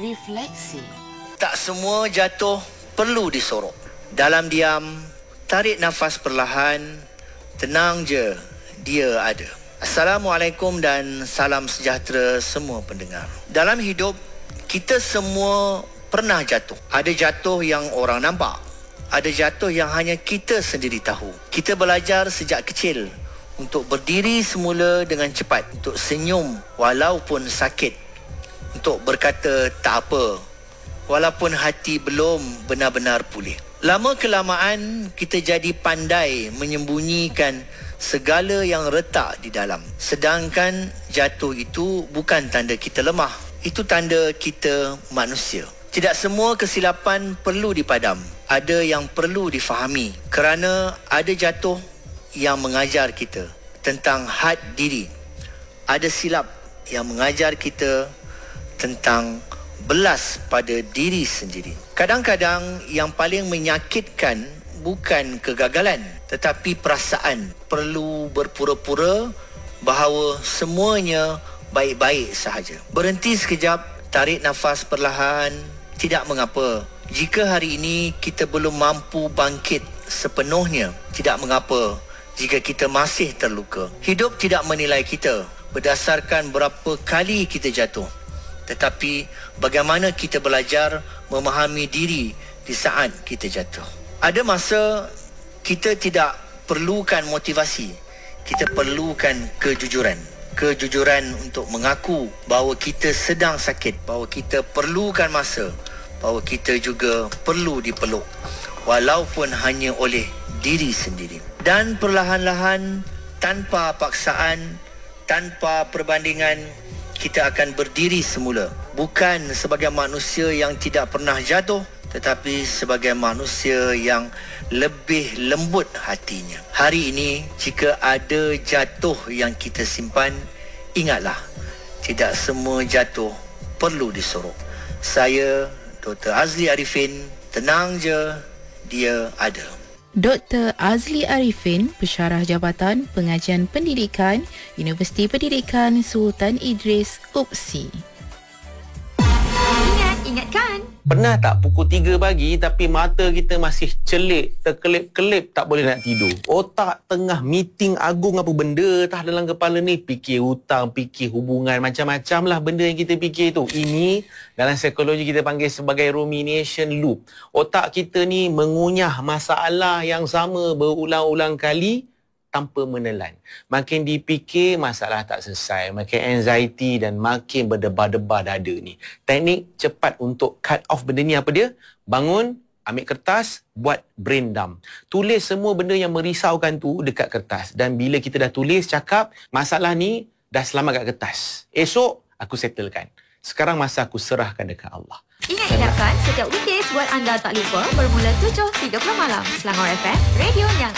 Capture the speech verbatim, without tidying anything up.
Refleksi. Tak semua jatuh perlu disorok. Dalam diam, tarik nafas perlahan, tenang je, dia ada. Assalamualaikum dan salam sejahtera semua pendengar. Dalam hidup, kita semua pernah jatuh. Ada jatuh yang orang nampak. Ada jatuh yang hanya kita sendiri tahu. Kita belajar sejak kecil untuk berdiri semula dengan cepat, untuk senyum walaupun sakit, untuk berkata tak apa walaupun hati belum benar-benar pulih. Lama kelamaan kita jadi pandai menyembunyikan segala yang retak di dalam. Sedangkan jatuh itu bukan tanda kita lemah. Itu tanda kita manusia. Tidak semua kesilapan perlu dipadam. Ada yang perlu difahami. Kerana ada jatuh yang mengajar kita tentang had diri. Ada silap yang mengajar kita tentang belas pada diri sendiri. Kadang-kadang yang paling menyakitkan bukan kegagalan, tetapi perasaan perlu berpura-pura bahawa semuanya baik-baik sahaja. Berhenti sekejap, tarik nafas perlahan. Tidak mengapa. Jika hari ini kita belum mampu bangkit sepenuhnya, tidak mengapa jika kita masih terluka. Hidup tidak menilai kita berdasarkan berapa kali kita jatuh, tetapi bagaimana kita belajar memahami diri di saat kita jatuh. Ada masa kita tidak perlukan motivasi. Kita perlukan kejujuran. Kejujuran untuk mengaku bahawa kita sedang sakit, bahawa kita perlukan masa, bahawa kita juga perlu dipeluk, walaupun hanya oleh diri sendiri. Dan perlahan-lahan, tanpa paksaan, tanpa perbandingan, kita akan berdiri semula. Bukan sebagai manusia yang tidak pernah jatuh, tetapi sebagai manusia yang lebih lembut hatinya. Hari ini, jika ada jatuh yang kita simpan, ingatlah, tidak semua jatuh perlu disorok. Saya, Doktor Azli Arifin, tenang je, dia ada. Doktor Azli Arifin, Pensyarah Jabatan Pengajian Pendidikan, Universiti Pendidikan Sultan Idris, U P S I. Ingat, ingatkan. Pernah tak pukul tiga pagi tapi mata kita masih celik, terkelip-kelip, tak boleh nak tidur? Otak tengah meeting agung apa benda tah dalam kepala ni. Fikir hutang, fikir hubungan, macam-macam lah benda yang kita fikir tu. Ini dalam psikologi kita panggil sebagai rumination loop. Otak kita ni mengunyah masalah yang sama berulang-ulang kali tanpa menelan. Makin dipikir, masalah tak selesai. Makin anxiety dan makin berdebar-debar dada ni. Teknik cepat untuk cut off benda ni apa dia? Bangun, ambil kertas, buat brain dump. Tulis semua benda yang merisaukan tu dekat kertas. Dan bila kita dah tulis, cakap, masalah ni dah selamat kat kertas. Esok, aku settlekan. Sekarang masa aku serahkan dekat Allah. Ingat-ingatkan, setiap weekdays buat anda tak lupa bermula tujuh tiga puluh malam. Selangor F M, radio yang